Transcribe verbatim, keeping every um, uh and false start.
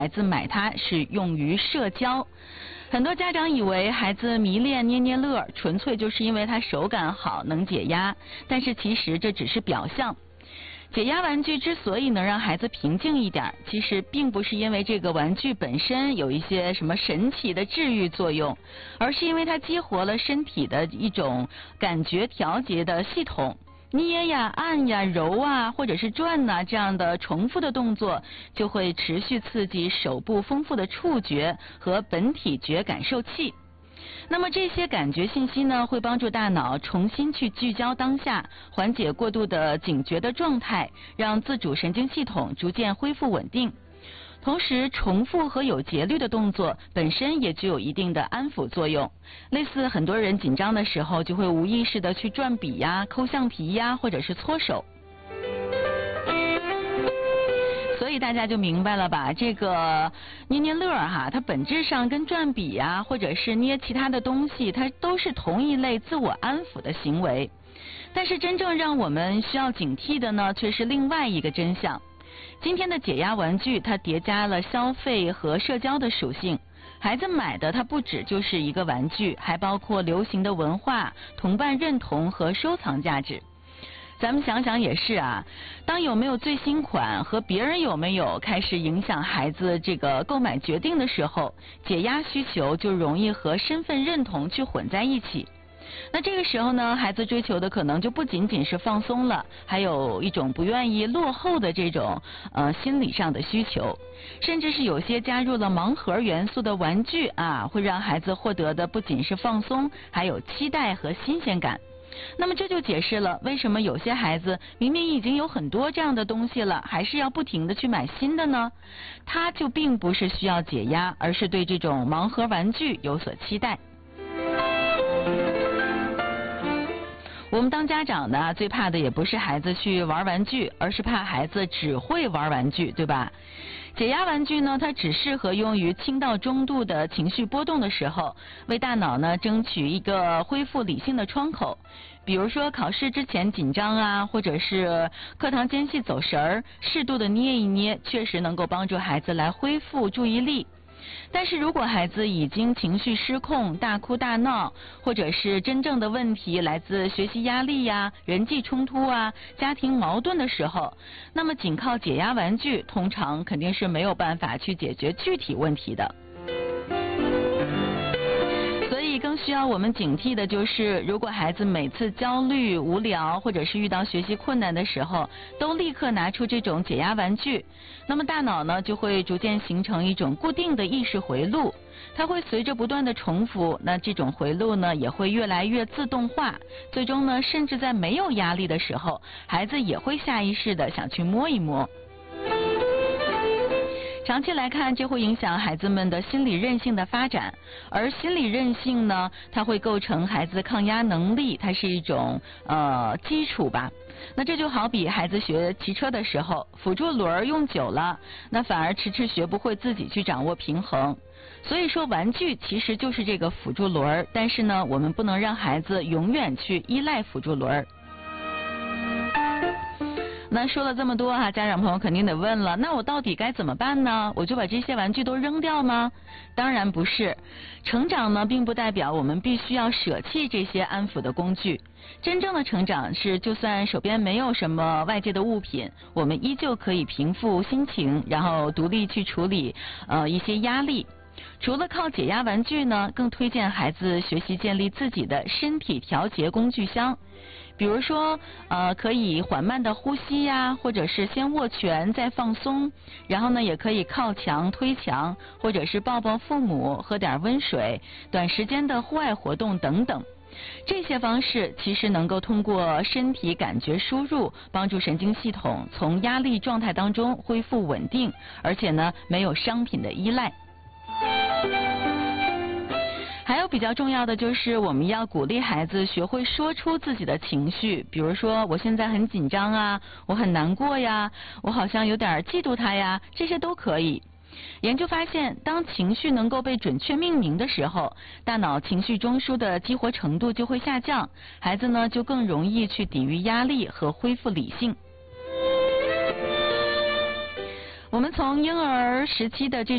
孩子买它是用于社交。很多家长以为孩子迷恋捏捏乐，纯粹就是因为它手感好，能解压，但是其实这只是表象。解压玩具之所以能让孩子平静一点，其实并不是因为这个玩具本身有一些什么神奇的治愈作用，而是因为它激活了身体的一种感觉调节的系统。捏呀、按呀、揉啊，或者是转呐、啊，这样的重复的动作，就会持续刺激手部丰富的触觉和本体觉感受器。那么这些感觉信息呢，会帮助大脑重新去聚焦当下，缓解过度的警觉的状态，让自主神经系统逐渐恢复稳定。同时，重复和有节律的动作本身也具有一定的安抚作用。类似很多人紧张的时候，就会无意识的去转笔呀、抠橡皮呀，或者是搓手。所以大家就明白了吧？这个捏捏乐哈，它本质上跟转笔呀，或者是捏其他的东西，它都是同一类自我安抚的行为。但是真正让我们需要警惕的呢，却是另外一个真相。今天的解压玩具，它叠加了消费和社交的属性。孩子买的它不只就是一个玩具，还包括流行的文化、同伴认同和收藏价值。咱们想想也是啊，当有没有最新款和别人有没有开始影响孩子这个购买决定的时候，解压需求就容易和身份认同去混在一起。那这个时候呢，孩子追求的可能就不仅仅是放松了，还有一种不愿意落后的这种呃心理上的需求，甚至是有些加入了盲盒元素的玩具啊，会让孩子获得的不仅是放松，还有期待和新鲜感。那么这就解释了为什么有些孩子明明已经有很多这样的东西了，还是要不停的去买新的呢？他就并不是需要解压，而是对这种盲盒玩具有所期待。我们当家长的最怕的也不是孩子去玩玩具，而是怕孩子只会玩玩具，对吧？解压玩具呢，它只适合用于轻到中度的情绪波动的时候，为大脑呢争取一个恢复理性的窗口。比如说考试之前紧张啊，或者是课堂间隙走神儿，适度的捏一捏，确实能够帮助孩子来恢复注意力。但是如果孩子已经情绪失控，大哭大闹，或者是真正的问题来自学习压力呀、人际冲突啊、家庭矛盾的时候，那么仅靠解压玩具通常肯定是没有办法去解决具体问题的。所以更需要我们警惕的就是，如果孩子每次焦虑、无聊，或者是遇到学习困难的时候，都立刻拿出这种解压玩具，那么大脑呢就会逐渐形成一种固定的意识回路，它会随着不断的重复，那这种回路呢也会越来越自动化，最终呢甚至在没有压力的时候，孩子也会下意识的想去摸一摸。长期来看，这会影响孩子们的心理韧性的发展，而心理韧性呢，它会构成孩子抗压能力，它是一种呃基础吧。那这就好比孩子学骑车的时候，辅助轮用久了，那反而迟迟学不会自己去掌握平衡。所以说，玩具其实就是这个辅助轮，但是呢，我们不能让孩子永远去依赖辅助轮。那说了这么多哈、啊，家长朋友肯定得问了，那我到底该怎么办呢？我就把这些玩具都扔掉吗？当然不是，成长呢并不代表我们必须要舍弃这些安抚的工具。真正的成长是，就算手边没有什么外界的物品，我们依旧可以平复心情，然后独立去处理呃一些压力。除了靠解压玩具呢，更推荐孩子学习建立自己的身体调节工具箱。比如说，呃，可以缓慢的呼吸呀，或者是先握拳再放松，然后呢，也可以靠墙推墙，或者是抱抱父母，喝点温水，短时间的户外活动等等。这些方式其实能够通过身体感觉输入，帮助神经系统从压力状态当中恢复稳定，而且呢，没有商品的依赖。还有比较重要的就是，我们要鼓励孩子学会说出自己的情绪，比如说我现在很紧张啊，我很难过呀，我好像有点嫉妒他呀，这些都可以。研究发现，当情绪能够被准确命名的时候，大脑情绪中枢的激活程度就会下降，孩子呢就更容易去抵御压力和恢复理性。我们从婴儿时期的这